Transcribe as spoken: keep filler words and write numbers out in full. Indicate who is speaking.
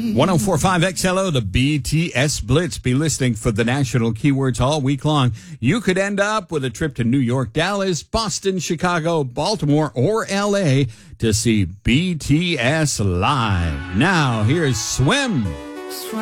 Speaker 1: one oh four point five X L O, the B T S Blitz. Be listening for the national keywords all week long. You could end up with a trip to New York, Dallas, Boston, Chicago, Baltimore, or L A to see B T S live. Now, here's Swim.